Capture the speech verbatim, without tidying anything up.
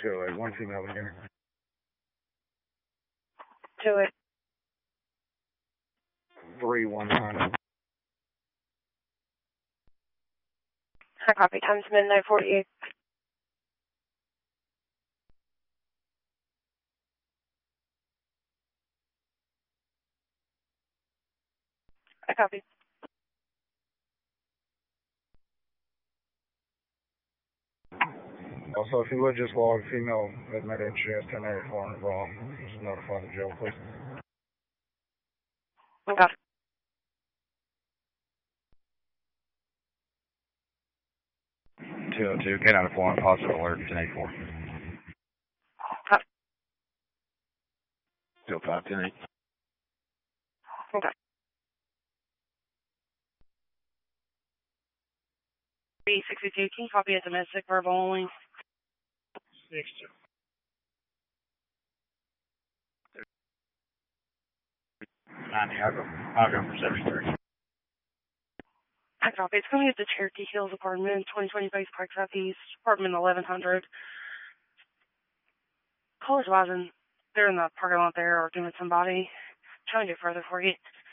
two eight, one female again. two eight. three one nine. I copy. Time's midnight forty-eight. I copy. Also, if you would just log female med H G S ten eighty-four involved, just notify the jail, please. Okay. two oh two, K ninety-four, positive alert, ten eighty-four. Copy. two oh five, ten eight. Okay. three sixty-two, can you copy a domestic verbal only? six two. ninety, I'll go, I'll go for seventy-three. I copy. It's going to be at the Cherokee Hills apartment, twenty twenty Base Park Southeast, apartment eleven hundred. Callers wise, they're in the parking lot there arguing with somebody. Trying to do further for you.